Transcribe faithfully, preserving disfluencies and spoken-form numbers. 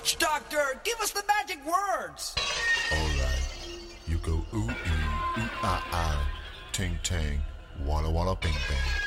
witch doctor. Give us the magic words. All right. You go ooh, ee, ooh, ah, ah, ting, tang, walla, walla, bing, bang.